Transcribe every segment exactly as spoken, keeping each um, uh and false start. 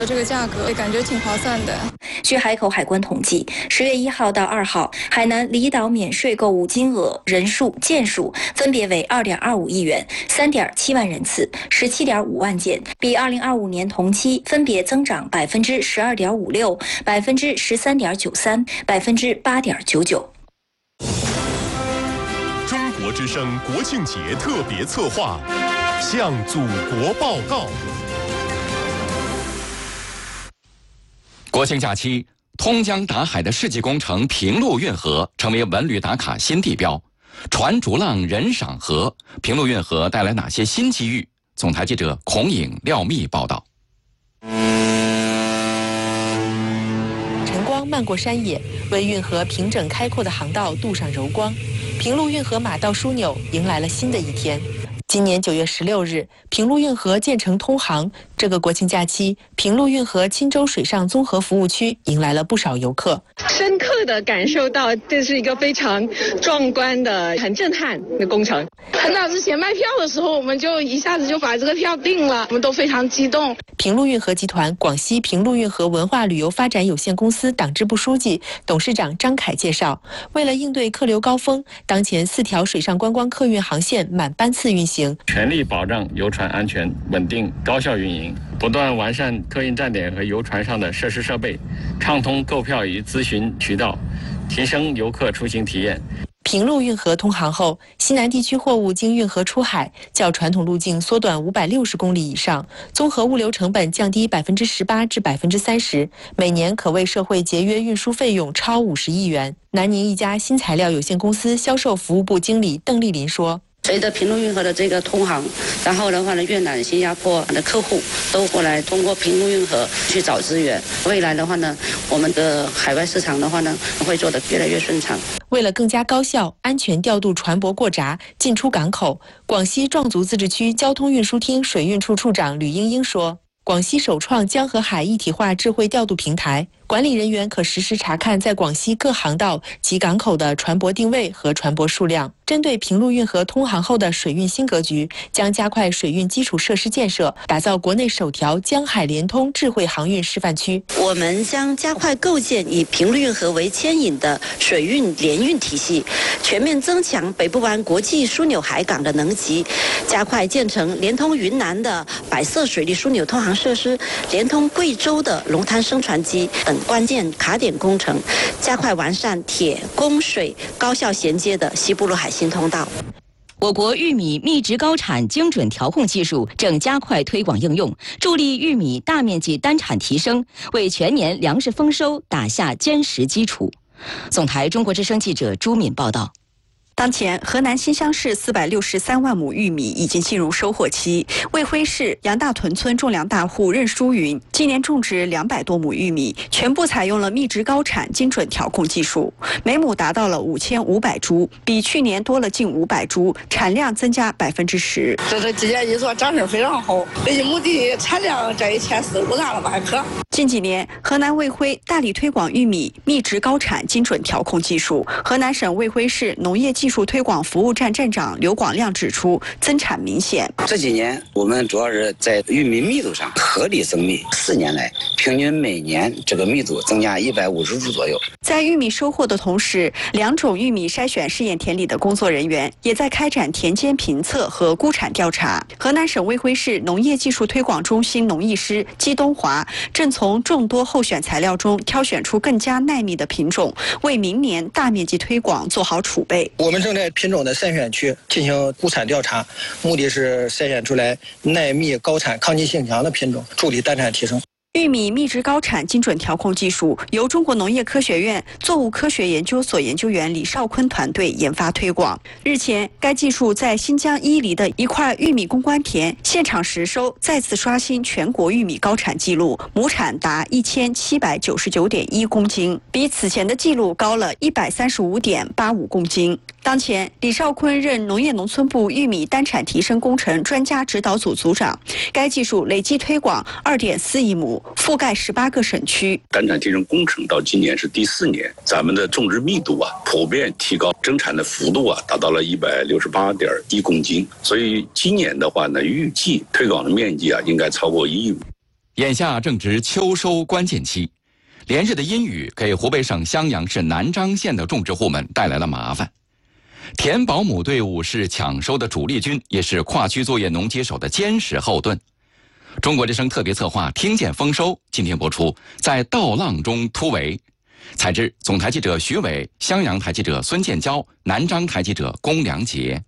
这个价格感觉挺划算的。 据海口海关统计，十月一号到二号，海南离岛免税购物金额、人数、件数分别为二点二五亿元、三点七万人次、十七点五万件，比二零二五年同期分别增长百分之十二点五六、百分之十三点九三、百分之八点九九。 中国之声国庆节特别策划，向祖国报告。 国庆假期，通江达海的世纪工程平陆运河成为文旅打卡新地标。船逐浪人赏河，平陆运河带来哪些新机遇？总台记者孔颖、廖密报道。 晨光漫过山野，为运河平整开阔的航道镀上柔光。平陆运河马道枢纽迎来了新的一天。今年九月十六日，平陆运河建成通航。这个国庆假期，平陆运河钦州水上综合服务区迎来了不少游客， 深刻地感受到这是一个非常壮观的、很震撼的工程。 很早之前卖票的时候，我们就一下子就把这个票定了，我们都非常激动。 平陆运河集团广西平陆运河文化旅游发展有限公司党支部书记、董事长张凯介绍，为了应对客流高峰，当前四条水上观光客运航线满班次运行， 全力保障游船安全、稳定、高效运营，不断完善客运站点和游船上的设施设备，畅通购票与咨询渠道，提升游客出行体验。 平陆运河通航后，西南地区货物经运河出海，较传统路径缩短五百六十公里以上，综合物流成本降低百分之十八至百分之三十，每年可为社会节约运输费用超五十亿元。南宁一家新材料有限公司销售服务部经理邓丽林说。 随着平陆运河的这个通航，然后的话呢，越南、新加坡的客户都过来通过平陆运河去找资源。未来的话呢，我们的海外市场的话呢，会做得越来越顺畅。 为了更加高效、安全调度船舶过闸、进出港口，广西壮族自治区交通运输厅水运处处长吕英英说，广西首创江和海一体化智慧调度平台。管理人员可实时查看在广西各航道及港口的船舶定位和船舶数量。针对平陆运河通航后的水运新格局，将加快水运基础设施建设，打造国内首条江海联通智慧航运示范区。 我们将加快构建以平陆运河为牵引的水运联运体系，全面增强北部湾国际枢纽海港的能级，加快建成连通云南的百色水利枢纽通航设施，连通贵州的龙滩升船机等关键卡点工程，加快完善铁、供、水高效衔接的西部陆海新通道。 我国玉米密植高产精准调控技术正加快推广应用，助力玉米大面积单产提升，为全年粮食丰收打下坚实基础。总台中国之声记者朱敏报道。 当前，河南新乡市四百六十三万亩玉米已经进入收获期。卫辉市杨大屯村种粮大户任淑云今年种植两百多亩玉米，全部采用了密植高产精准调控技术，每亩达到了五千五百株，比去年多了近五百株，产量增加百分之十。 这是今年一做长势非常好，这一亩地产量这一千四五担了吧还可。 近几年，河南卫辉大力推广玉米密植高产精准调控技术。河南省卫辉市农业技术推广服务站站长刘广亮指出，增产明显。 这几年我们主要是在玉米密度上合理增密，四年来平均每年这个密度增加一百五十株左右。 在玉米收获的同时，两种玉米筛选试验田里的工作人员也在开展田间评测和估产调查。河南省卫辉市农业技术推广中心农艺师姬东华正从众多候选材料中挑选出更加耐密的品种，为明年大面积推广做好储备。 我们正在品种的筛选区进行估产调查，目的是筛选出来耐密、高产、抗击性强的品种，助力单产提升。 玉米密植高产精准调控技术由中国农业科学院作物科学研究所研究员李少坤团队研发推广。日前，该技术在新疆伊犁的一块玉米攻关田现场实收，再次刷新全国玉米高产纪录，亩产达一千七百九十九点一公斤，比此前的纪录高了一百三十五点八五公斤。当前，李少坤任农业农村部玉米单产提升工程专家指导组组长。该技术累计推广二点四亿亩，覆盖十八个省区。 单产提升工程到今年是第四年，咱们的种植密度啊普遍提高，增产的幅度啊达到了一百六十八点一公斤。所以今年的话呢，预计推广的面积啊应该超过一亿亩。 眼下正值秋收关键期，连日的阴雨给湖北省襄阳市南漳县的种植户们带来了麻烦。田保姆队伍是抢收的主力军，也是跨区作业农机手的坚实后盾。中国之声特别策划《听见丰收》今天播出，在稻浪中突围。采制总台记者徐伟，襄阳台记者孙建交，南漳台记者龚良杰。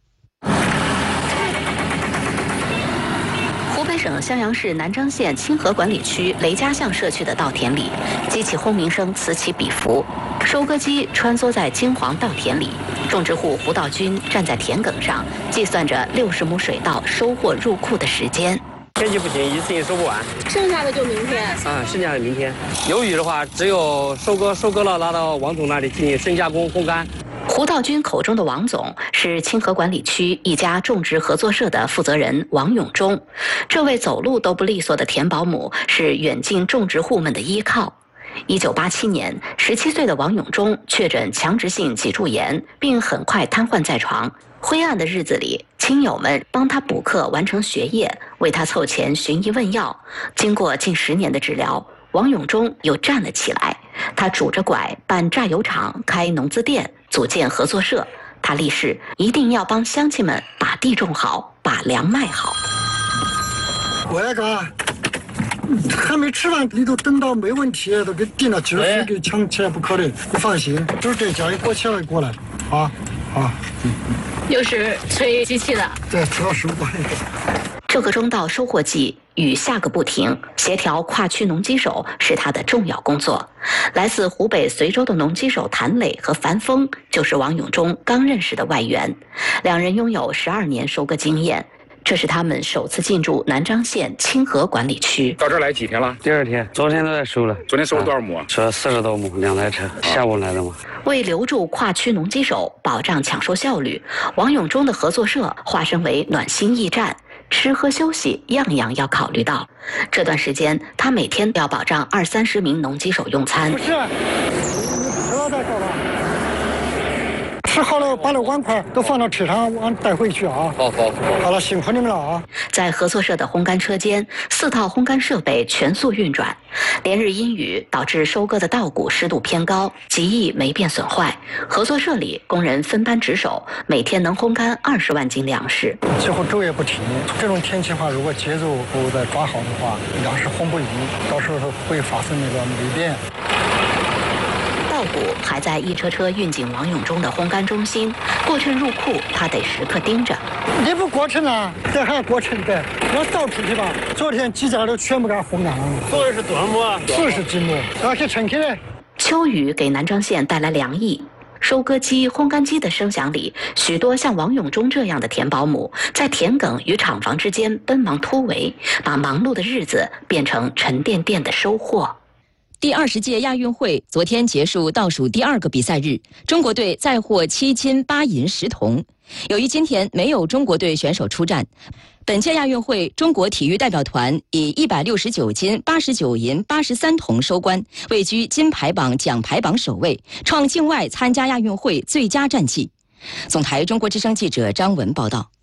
湖北省襄阳市南漳县清河管理区雷家巷社区的稻田里，机器轰鸣声此起彼伏，收割机穿梭在金黄稻田里，种植户胡道军站在田埂上，计算着六十亩水稻收获入库的时间。 天气不行，一次性收不完， 剩下的就明天啊，剩下的明天。有雨的话，只有收割，收割了拿到王总那里进行深加工、烘干。 胡道军口中的王总是清河管理区一家种植合作社的负责人王永忠。这位走路都不利索的田保姆是远近种植户们的依靠。一九八七年，十七岁的王永忠确诊强直性脊柱炎，并很快瘫痪在床。灰暗的日子里，亲友们帮他补课完成学业，为他凑钱寻医问药。经过近十年的治疗，王永忠又站了起来。他拄着拐办榨油厂，开农资店，组建合作社。他立誓一定要帮乡亲们把地种好，把粮卖好。 我那个还没吃饭，你都等到没问题，都给定了几十岁给抢起来不可能。你放心，就是这家一过起来过来，啊啊。嗯又是吹机器的， 对，主要是我。 这个中稻收获季雨下个不停，协调跨区农机手是他的重要工作。来自湖北随州的农机手谭磊和樊峰就是王永忠刚认识的外援，两人拥有十二年收割经验。这是他们首次进驻南漳县清河管理区。 到这儿来几天了？第二天，昨天都在收了。昨天收了多少亩啊？收了四十多亩，两台车，下午来的嘛。 为留住跨区农机手，保障抢收效率，王永忠的合作社化身为暖心驿站，吃喝休息样样要考虑到。这段时间，他每天要保障二三十名农机手用餐。 不是，不要再搞了。吃好了，把那碗筷都放到车上，往带回去啊！ 好好好， 好了，辛苦你们了啊！ 在合作社的烘干车间，四套烘干设备全速运转。连日阴雨导致收割的稻谷湿度偏高，极易霉变损坏。合作社里工人分班值守，每天能烘干二十万斤粮食。 几乎昼夜不停。这种天气的话，如果节奏不再抓好的话，粮食烘不匀，到时候会发生那个霉变。 稻谷还在一车车运进王永忠的烘干中心，过秤入库，他得时刻盯着。 你不过秤啊？这还要过秤的，要倒出去吧。昨天几家都全部给它烘干了。 昨天是多少亩啊？ 四十几亩，要去称起来。 秋雨给南漳县带来凉意。收割机、烘干机的声响里，许多像王永忠这样的田保姆在田埂与厂房之间奔忙突围，把忙碌的日子变成沉甸甸的收获。 第二十届亚运会昨天结束倒数第二个比赛日，中国队再获七金八银十铜。由于今天没有中国队选手出战，本届亚运会中国体育代表团以一百六十九金、八十九银、八十三铜收官，位居金牌榜奖牌榜首位，创境外参加亚运会最佳战绩。总台中国之声记者张文报道。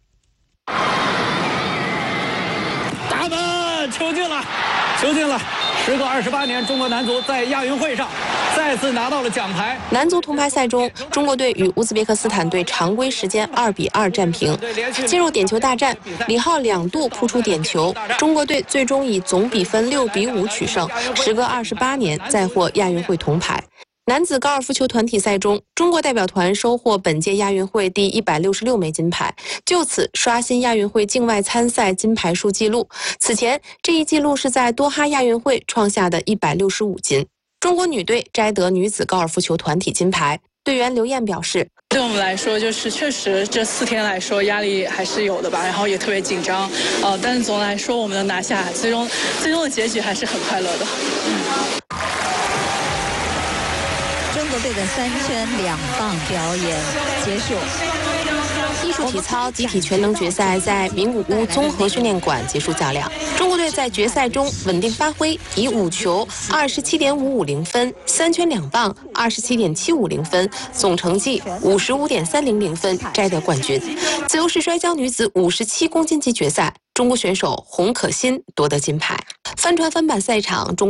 咱们球进了，球进了！时隔二十八年，中国男足在亚运会上再次拿到了奖牌。 男足铜牌赛中，中国队与乌兹别克斯坦队常规时间二比二战平。进入点球大战，李浩两度扑出点球，中国队最终以总比分六比五取胜，时隔二十八年再获亚运会铜牌。男子高尔夫球团体赛中，中国代表团收获本届亚运会第一百六十六枚金牌，就此刷新亚运会境外参赛金牌数纪录。此前，这一纪录是在多哈亚运会创下的一百六十五金。中国女队摘得女子高尔夫球团体金牌。队员刘艳表示， 对我们来说，就是确实这四天来说压力还是有的吧，然后也特别紧张，呃，但是总的来说，我们能拿下，最终最终的结局还是很快乐的。嗯。 中国队的三圈两棒表演结束。 艺术体操集体全能决赛在名古屋综合训练馆结束较量。中国队在决赛中稳定发挥，以五球二十七点五五零分、三圈两棒二十七点七五零分，总成绩五十五点三零零分摘得冠军。自由式摔跤女子五十七公斤级决赛，中国选手洪可欣夺得金牌。 帆船帆板赛场中。